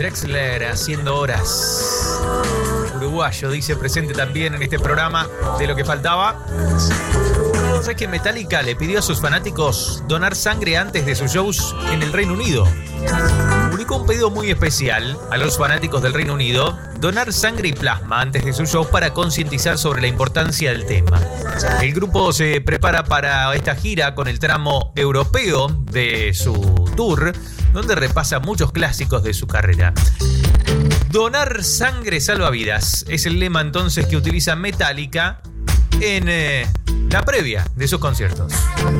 Drexler haciendo horas. Uruguayo, dice, presente también en este programa de Lo que faltaba. ¿Sabes que Metallica le pidió a sus fanáticos donar sangre antes de sus shows en el Reino Unido? Publicó un pedido muy especial a los fanáticos del Reino Unido: donar sangre y plasma antes de sus shows para concientizar sobre la importancia del tema. El grupo se prepara para esta gira con el tramo europeo de su tour, donde repasa muchos clásicos de su carrera. Donar sangre salva vidas es el lema entonces que utiliza Metallica en la previa de sus conciertos.